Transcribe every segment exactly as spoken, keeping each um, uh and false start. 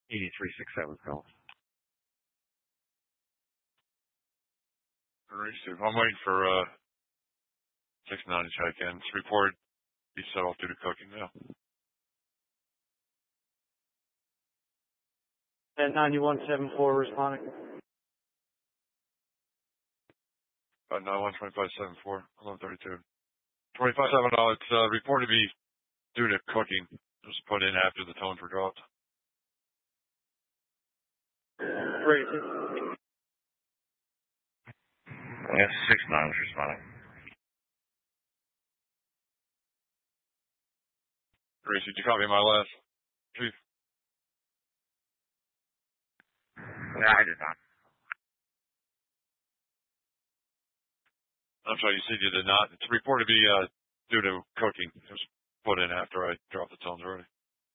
eighty-three sixty-seven, Phil. I'm waiting for uh, six nine to check in. It's reported he set off due to cooking now. At ninety-one seventy-four responding. Uh, nine one twenty-five seventy-four, eleven thirty-two. twenty-five seven, uh, it's uh, reported to be due to cooking. It was put in after the tones were dropped. Great. Yes, six nine is responding. Gracie, did you copy my last? Chief? No, I did not. I'm sorry, you said you did not. It's reported to be uh, due to cooking. It was put in after I dropped the tones already.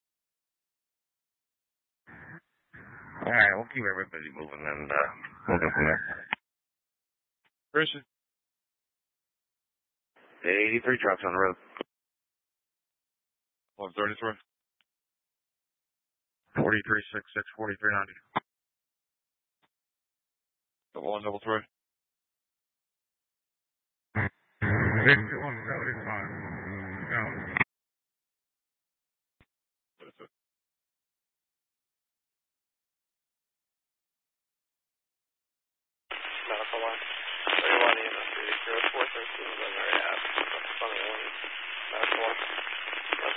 All right, we'll keep everybody moving and uh, we'll go from there. Gracie? eighty-three trucks on the road. eleven thirty-three. forty-three sixty-six, forty-three ninety. Double one, double three. fifty-one seventy-five. Medical line.